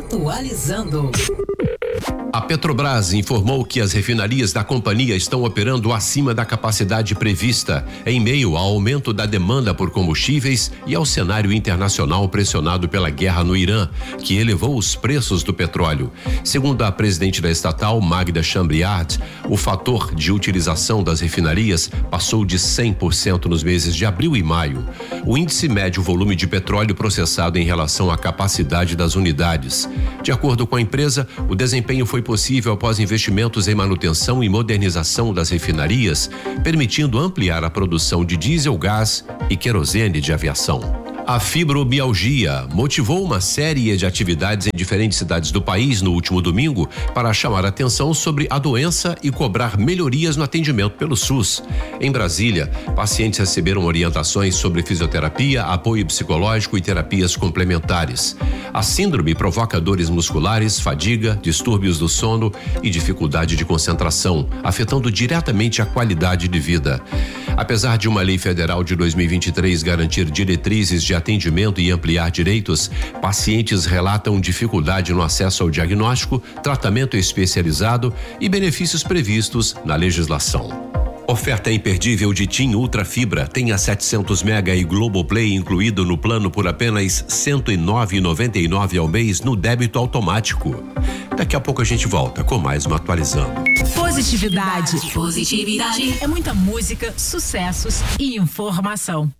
Atualizando. A Petrobras informou que as refinarias da companhia estão operando acima da capacidade prevista, em meio ao aumento da demanda por combustíveis e ao cenário internacional pressionado pela guerra no Irã, que elevou os preços do petróleo. Segundo a presidente da estatal, Magda Chambriard, o fator de utilização das refinarias passou de 100% nos meses de abril e maio. O índice mede o volume de petróleo processado em relação à capacidade das unidades. De acordo com a empresa, o desempenho foi possível após investimentos em manutenção e modernização das refinarias, permitindo ampliar a produção de diesel, gás e querosene de aviação. A fibromialgia motivou uma série de atividades em diferentes cidades do país no último domingo para chamar atenção sobre a doença e cobrar melhorias no atendimento pelo SUS. Em Brasília, pacientes receberam orientações sobre fisioterapia, apoio psicológico e terapias complementares. A síndrome provoca dores musculares, fadiga, distúrbios do sono e dificuldade de concentração, afetando diretamente a qualidade de vida. Apesar de uma lei federal de 2023 garantir diretrizes de atendimento e ampliar direitos, pacientes relatam dificuldade no acesso ao diagnóstico, tratamento especializado e benefícios previstos na legislação. Oferta imperdível de TIM Ultra Fibra. Tenha 700 mega e Globoplay incluído no plano por apenas R$ 109,99 ao mês no débito automático. Daqui a pouco a gente volta com mais uma Atualizando. Positividade. É muita música, sucessos e informação.